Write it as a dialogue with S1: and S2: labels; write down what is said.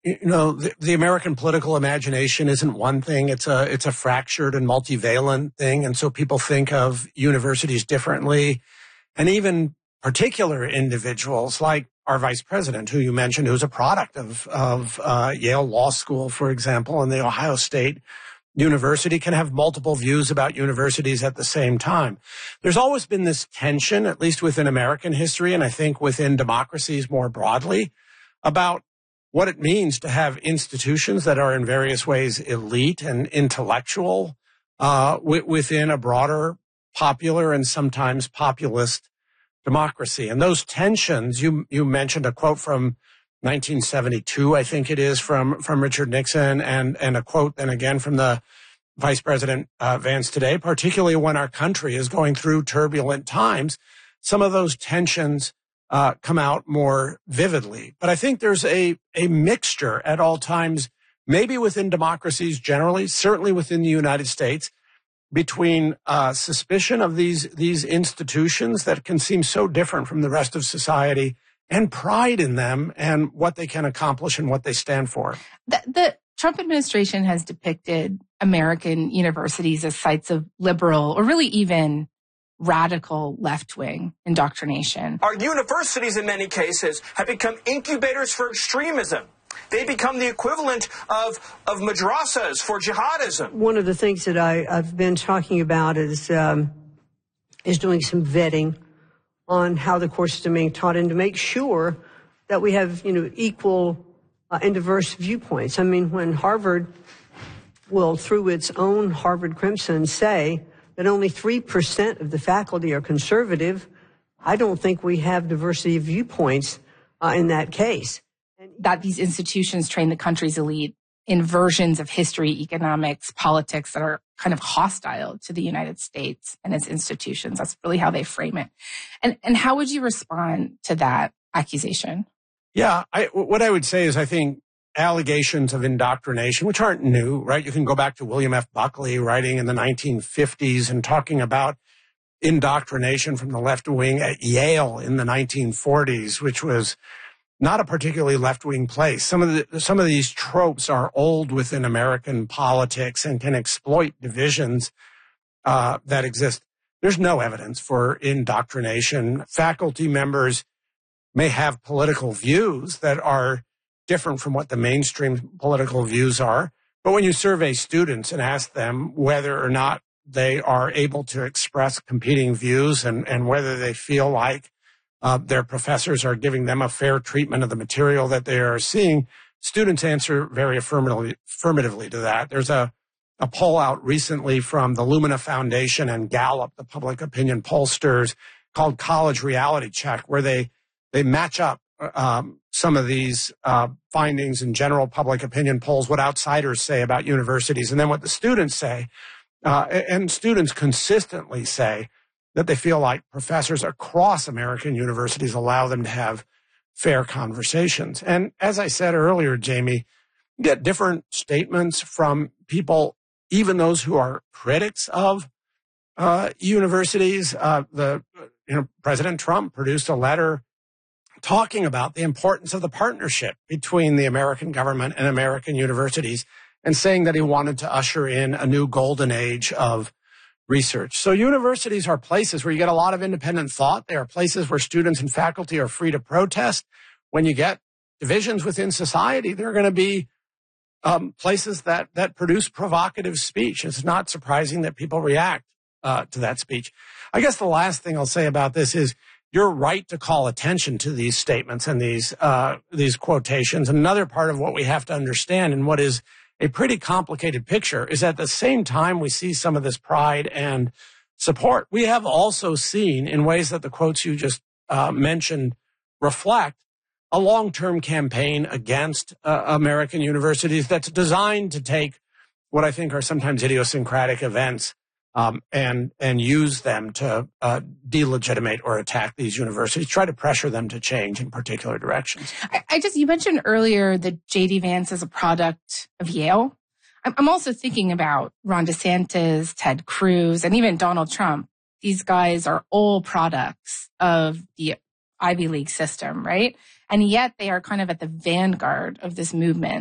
S1: the American political imagination isn't one thing. It's a fractured and multivalent thing. And so people think of universities differently. And even particular individuals like our vice president, who you mentioned, who's a product of Yale Law School, for example, and the Ohio State University, can have multiple views about universities at the same time. There's always been this tension, at least within American history, and I think within democracies more broadly, about what it means to have institutions that are in various ways elite and intellectual within a broader popular and sometimes populist democracy. And those tensions, you mentioned a quote from 1972, I think it is, from Richard Nixon, and a quote then again from the Vice President Vance today, particularly when our country is going through turbulent times. Some of those tensions come out more vividly. But I think there's a mixture at all times, maybe within democracies generally, certainly within the United States, between suspicion of these institutions that can seem so different from the rest of society, and pride in them and what they can accomplish and what they stand for.
S2: The Trump administration has depicted American universities as sites of liberal or really even radical left-wing indoctrination.
S3: Our universities, in many cases, have become incubators for extremism. They become the equivalent of madrasas for jihadism.
S4: One of the things that I've been talking about is doing some vetting on how the courses are being taught and to make sure that we have, equal and diverse viewpoints. I mean, when Harvard will, through its own Harvard Crimson, say that only 3% of the faculty are conservative, I don't think we have diversity of viewpoints in that case.
S2: That these institutions train the country's elite in versions of history, economics, politics that are kind of hostile to the United States and its institutions. That's really how they frame it. And how would you respond to that accusation?
S1: Yeah, what I would say is I think allegations of indoctrination, which aren't new, right? You can go back to William F. Buckley writing in the 1950s and talking about indoctrination from the left wing at Yale in the 1940s, which was not a particularly left-wing place. Some of these tropes are old within American politics and can exploit divisions that exist. There's no evidence for indoctrination. Faculty members may have political views that are different from what the mainstream political views are. But when you survey students and ask them whether or not they are able to express competing views and whether they feel like their professors are giving them a fair treatment of the material that they are seeing, students answer very affirmatively to that. There's a poll out recently from the Lumina Foundation and Gallup, the public opinion pollsters, called College Reality Check, where they match up some of these findings in general public opinion polls, what outsiders say about universities, and then what the students say. And students consistently say that they feel like professors across American universities allow them to have fair conversations. And as I said earlier, Jamie, you get different statements from people, even those who are critics of universities. President Trump produced a letter talking about the importance of the partnership between the American government and American universities and saying that he wanted to usher in a new golden age of research. So universities are places where you get a lot of independent thought. They are places where students and faculty are free to protest. When you get divisions within society, there are going to be places that produce provocative speech. It's not surprising that people react to that speech. I guess the last thing I'll say about this is you're right to call attention to these statements and these quotations. Another part of what we have to understand and what is a pretty complicated picture is at the same time we see some of this pride and support. We have also seen, in ways that the quotes you just mentioned reflect, a long-term campaign against American universities that's designed to take what I think are sometimes idiosyncratic events and use them to delegitimate or attack these universities, try to pressure them to change in particular directions.
S2: You mentioned earlier that J.D. Vance is a product of Yale. I'm also thinking about Ron DeSantis, Ted Cruz, and even Donald Trump. These guys are all products of the Ivy League system, right? And yet they are kind of at the vanguard of this movement